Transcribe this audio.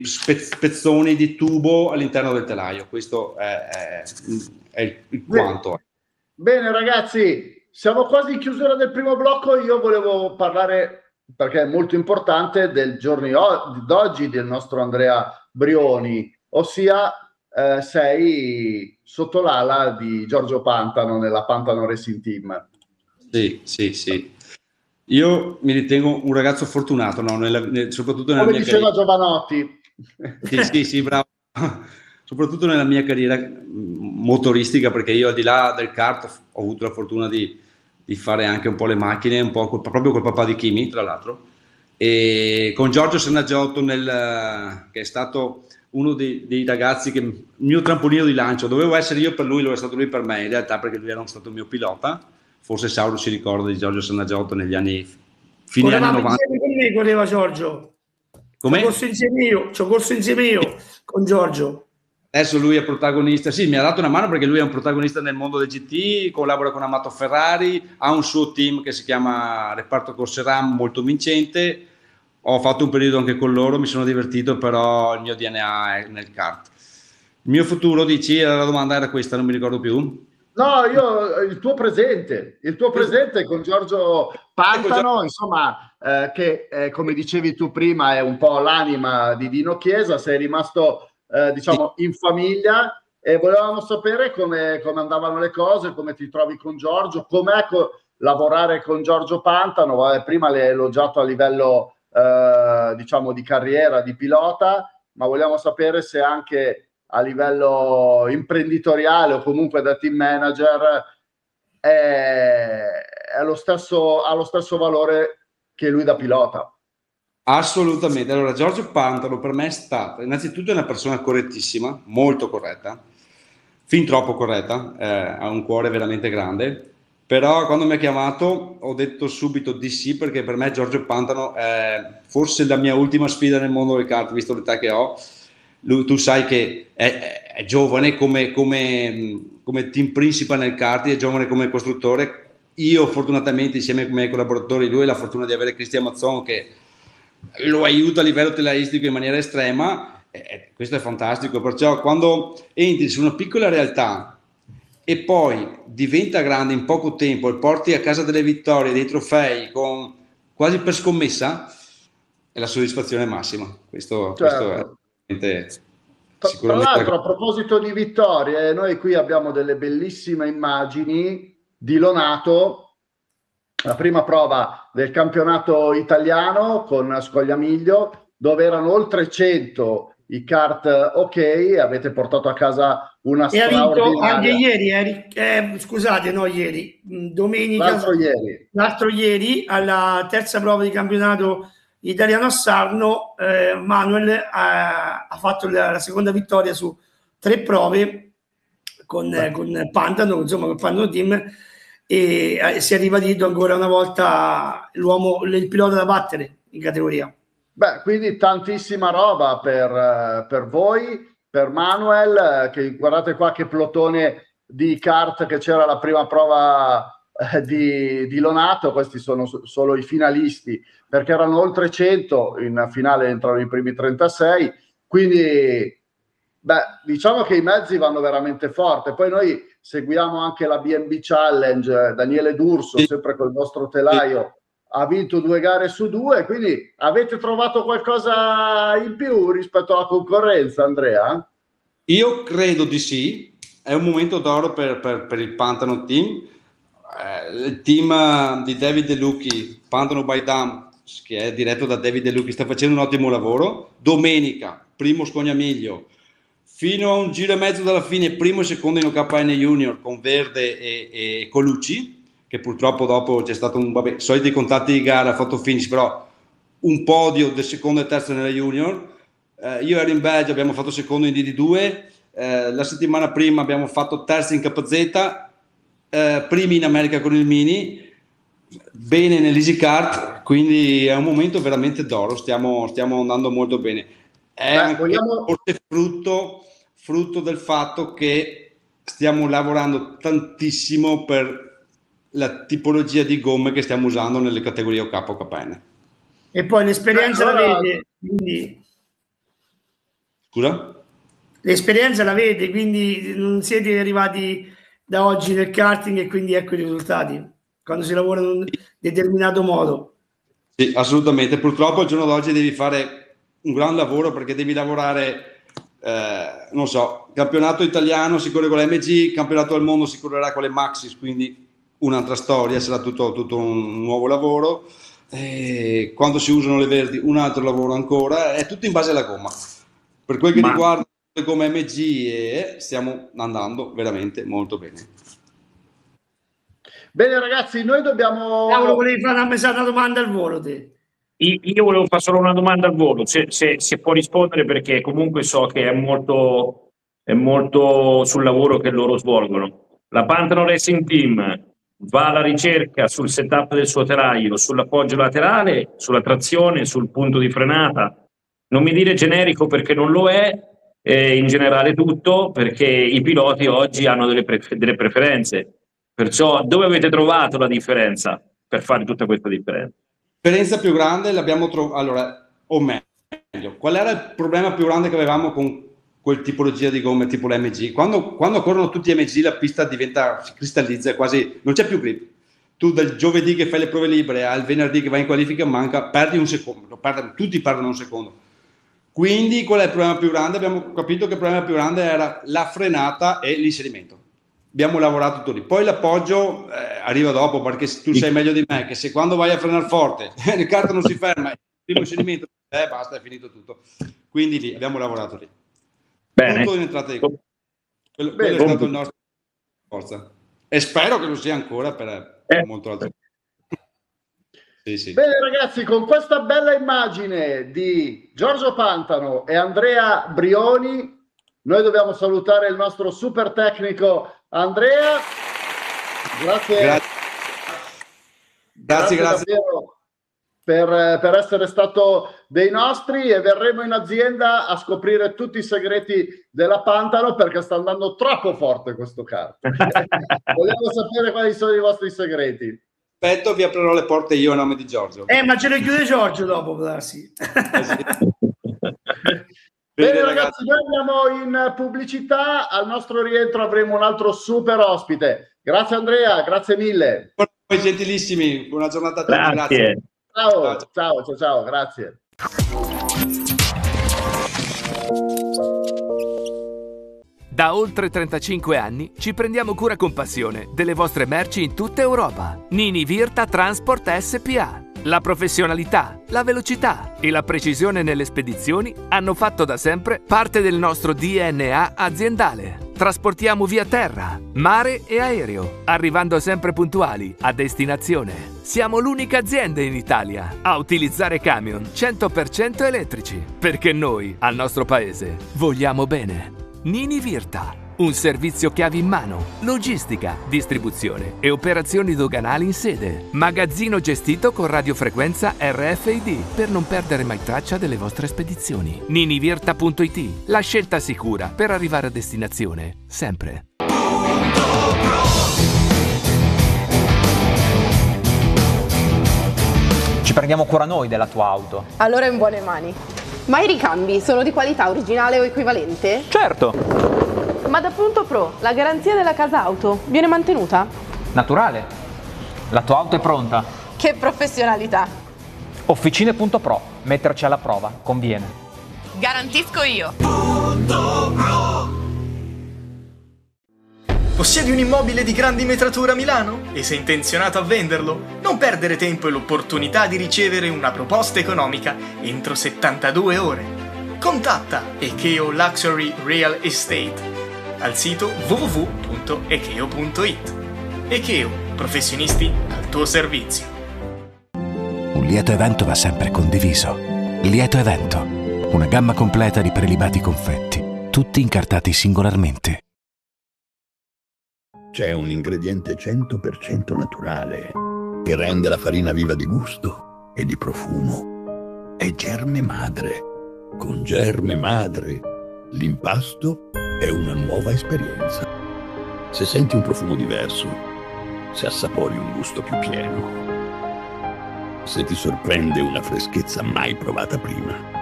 spezzoni di tubo all'interno del telaio. Questo è il quanto. Bene ragazzi, siamo quasi in chiusura del primo blocco. Io volevo parlare, perché è molto importante, del giorno d'oggi del nostro Andrea Brioni, ossia sei sotto l'ala di Giorgio Pantano nella Pantano Racing Team. Sì. Io mi ritengo un ragazzo fortunato, no? Soprattutto nella Come mia diceva carriera. Giovanotti. Sì, bravo. Soprattutto nella mia carriera motoristica, perché io al di là del kart ho avuto la fortuna di fare anche un po' le macchine, un po' proprio col papà di Kimi, tra l'altro, e con Giorgio Sannagiotto, che è stato uno dei ragazzi il mio trampolino di lancio. Dovevo essere io per lui, lo è stato lui per me, in realtà, perché lui era stato il mio pilota. Forse Sauro si ricorda di Giorgio Sannagiotto negli anni fine anni 90. Insieme con me correva Giorgio. Ci ho corso insieme io con Giorgio. Adesso lui è protagonista, sì, mi ha dato una mano perché lui è un protagonista nel mondo del GT, collabora con Amato Ferrari, ha un suo team che si chiama Reparto Corseram, molto vincente. Ho fatto un periodo anche con loro, mi sono divertito, però il mio DNA è nel kart. Il mio futuro, dici? La domanda era questa, non mi ricordo più. No, il tuo presente con Giorgio Pantano, insomma, che come dicevi tu prima è un po' l'anima di Dino Chiesa, sei rimasto diciamo in famiglia, e volevamo sapere come andavano le cose, come ti trovi con Giorgio, com'è lavorare con Giorgio Pantano. Prima l'hai elogiato a livello diciamo di carriera, di pilota, ma vogliamo sapere se anche a livello imprenditoriale o comunque da team manager ha lo stesso valore che lui da pilota. Assolutamente. Allora, Giorgio Pantano per me è stato innanzitutto una persona correttissima, molto corretta, fin troppo corretta, ha un cuore veramente grande, però quando mi ha chiamato ho detto subito di sì, perché per me Giorgio Pantano è forse la mia ultima sfida nel mondo del kart, visto l'età che ho. Tu sai che è giovane come team principal nel kart, è giovane come costruttore. Io fortunatamente insieme ai miei collaboratori, lui ha la fortuna di avere Cristian Mazzon che lo aiuta a livello telaistico in maniera estrema, questo è fantastico. Perciò quando entri su una piccola realtà e poi diventa grande in poco tempo e porti a casa delle vittorie, dei trofei quasi per scommessa, è la soddisfazione massima. Questo è tra l'altro, a proposito di vittorie, noi qui abbiamo delle bellissime immagini di Lonato, la prima prova del campionato italiano con Scogliamiglio, dove erano oltre 100 i kart ok, avete portato a casa una straordinaria... E ha vinto anche ieri, scusate, no ieri, domenica, l'altro ieri, alla terza prova di campionato italiano a Sarno, Manuel ha fatto la seconda vittoria su 3 prove con Pantano, insomma con Pantano Team, e si è ribadito ancora una volta il pilota da battere in categoria. Beh, quindi tantissima roba per voi, per Manuel, che guardate qua che plotone di kart che c'era alla prima prova di Lonato. Questi sono solo i finalisti, perché erano oltre 100, in finale entrano i primi 36, quindi diciamo che i mezzi vanno veramente forte. Poi noi seguiamo anche la B&B Challenge, Daniele D'Urso, sempre col nostro telaio, ha vinto 2 gare su 2, quindi avete trovato qualcosa in più rispetto alla concorrenza, Andrea? Io credo di sì, è un momento d'oro per il Pantano Team. Il team di David De Lucchi, Pantano by Dam, che è diretto da David De Lucchi, sta facendo un ottimo lavoro. Domenica, primo Scognamiglio, fino a un giro e mezzo dalla fine, primo e secondo in OKN Junior con Verde e Colucci, che purtroppo dopo c'è stato soliti contatti di gara, fatto finish, però un podio del secondo e terzo nella Junior. Io ero in Belgio, abbiamo fatto secondo in DD2, la settimana prima abbiamo fatto terzo in KZ, primi in America con il Mini, bene nell'Easy Kart, quindi è un momento veramente d'oro, stiamo andando molto bene. È anche forse frutto del fatto che stiamo lavorando tantissimo per la tipologia di gomme che stiamo usando nelle categorie OK OKN. E poi l'esperienza la vede, quindi... Scusa? L'esperienza la vede, quindi non siete arrivati da oggi nel karting e quindi ecco i risultati, quando si lavora in un determinato modo. Sì, assolutamente. Purtroppo al giorno d'oggi devi fare un gran lavoro, perché devi lavorare, non so, campionato italiano si corre con l'MG, campionato del mondo si correrà con le Maxxis, quindi un'altra storia, sarà tutto un nuovo lavoro. Quando si usano le verdi, un altro lavoro ancora, è tutto in base alla gomma. Per quel che riguarda come MG, stiamo andando veramente molto bene. Bene ragazzi, noi dobbiamo... Paolo, volevi fare una domanda al volo te? Io volevo fare solo una domanda al volo, se può rispondere, perché comunque so che è molto sul lavoro che loro svolgono. La Pantano Racing Team va alla ricerca sul setup del suo telaio, sull'appoggio laterale, sulla trazione, sul punto di frenata. Non mi dire generico, perché non lo è, in generale tutto, perché i piloti oggi hanno delle preferenze. Perciò dove avete trovato la differenza per fare tutta questa differenza? La differenza più grande l'abbiamo trovata, allora, o meglio, qual era il problema più grande che avevamo con quel tipologia di gomme tipo l'MG? Quando corrono tutti MG la pista si cristallizza, quasi non c'è più grip. Tu dal giovedì che fai le prove libere al venerdì che vai in qualifica perdi un secondo, tutti perdono un secondo. Quindi qual è il problema più grande? Abbiamo capito che il problema più grande era la frenata e l'inserimento. Abbiamo lavorato tutto lì. Poi l'appoggio arriva dopo, perché tu sai meglio di me che se quando vai a frenare forte il kart non si ferma, il primo inserimento, basta, è finito tutto. Quindi lì abbiamo lavorato lì. Bene. Punto in entrata di quello è stato il nostro forza. E spero che lo sia ancora per molto altro. Sì. Bene ragazzi, con questa bella immagine di Giorgio Pantano e Andrea Brioni, noi dobbiamo salutare il nostro super tecnico Andrea. Grazie davvero per essere stato dei nostri, e verremo in azienda a scoprire tutti i segreti della Pantano, perché sta andando troppo forte questo kart. Vogliamo sapere quali sono i vostri segreti. Aspetto, vi aprirò le porte io a nome di Giorgio. Ma ce le chiude Giorgio dopo, sì. Bene ragazzi, noi andiamo in pubblicità, al nostro rientro avremo un altro super ospite. Grazie Andrea, grazie mille. Gentilissimi, buona giornata a tutti. Grazie. Ciao, grazie. Da oltre 35 anni ci prendiamo cura con passione delle vostre merci in tutta Europa. Nini Virta Transport SPA. La professionalità, la velocità e la precisione nelle spedizioni hanno fatto da sempre parte del nostro DNA aziendale. Trasportiamo via terra, mare e aereo, arrivando sempre puntuali a destinazione. Siamo l'unica azienda in Italia a utilizzare camion 100% elettrici, perché noi, al nostro paese, vogliamo bene. Nini Virta, un servizio chiavi in mano, logistica, distribuzione e operazioni doganali in sede. Magazzino gestito con radiofrequenza RFID per non perdere mai traccia delle vostre spedizioni. Ninivirta.it, la scelta sicura per arrivare a destinazione, sempre. Ci prendiamo cura noi della tua auto. Allora è in buone mani. Ma i ricambi sono di qualità originale o equivalente? Certo! Ma da Punto Pro, la garanzia della casa auto viene mantenuta? Naturale. La tua auto è pronta. Che professionalità! Officine.pro, metterci alla prova, conviene. Garantisco io! Punto Pro. Possiedi un immobile di grandi metrature a Milano? E sei intenzionato a venderlo? Non perdere tempo e l'opportunità di ricevere una proposta economica entro 72 ore. Contatta Ekeo Luxury Real Estate al sito www.ekeo.it. Ekeo, professionisti al tuo servizio. Un lieto evento va sempre condiviso. Lieto evento, una gamma completa di prelibati confetti, tutti incartati singolarmente. C'è un ingrediente 100% naturale che rende la farina viva di gusto e di profumo. È Germe Madre. Con Germe Madre l'impasto è una nuova esperienza. Se senti un profumo diverso, se assapori un gusto più pieno, se ti sorprende una freschezza mai provata prima,